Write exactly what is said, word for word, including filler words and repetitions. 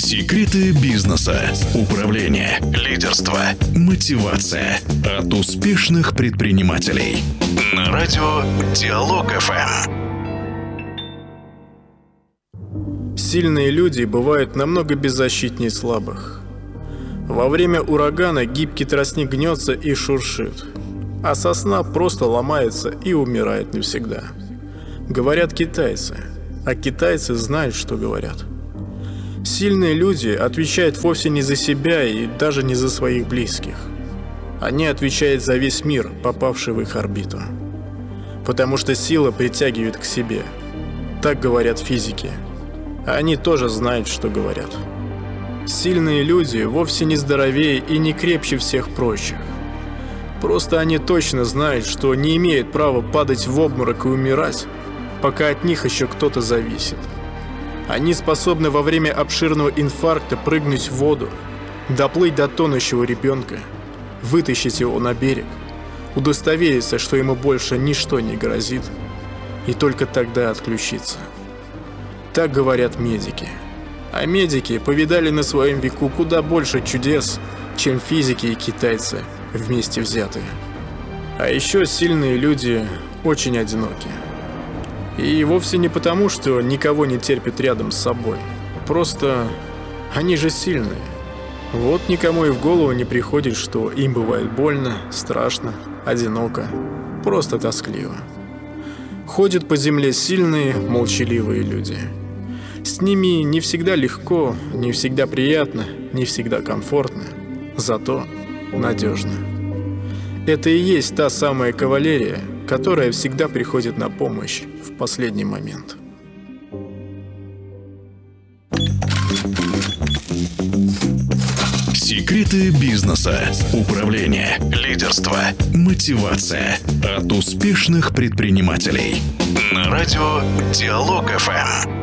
Секреты бизнеса, управления, лидерства, мотивация от успешных предпринимателей. На радио Диалог эф эм. Сильные люди бывают намного беззащитнее слабых. Во время урагана гибкий тростник гнется и шуршит, а сосна просто ломается и умирает навсегда. Говорят китайцы, а китайцы знают, что говорят. Сильные люди отвечают вовсе не за себя и даже не за своих близких. Они отвечают за весь мир, попавший в их орбиту. Потому что сила притягивает к себе. Так говорят физики. А они тоже знают, что говорят. Сильные люди вовсе не здоровее и не крепче всех прочих. Просто они точно знают, что не имеют права падать в обморок и умирать, пока от них еще кто-то зависит. Они способны во время обширного инфаркта прыгнуть в воду, доплыть до тонущего ребенка, вытащить его на берег, удостовериться, что ему больше ничто не грозит, и только тогда отключиться. Так говорят медики. А медики повидали на своем веку куда больше чудес, чем физики и китайцы вместе взятые. А еще сильные люди очень одиноки. И вовсе не потому, что никого не терпят рядом с собой. Просто они же сильные. Вот никому и в голову не приходит, что им бывает больно, страшно, одиноко, просто тоскливо. Ходят по земле сильные, молчаливые люди. С ними не всегда легко, не всегда приятно, не всегда комфортно, зато надежно. Это и есть та самая кавалерия, которая всегда приходит на помощь в последний момент. Секреты бизнеса, управления, лидерства, мотивация от успешных предпринимателей. На радио Диалог эф эм.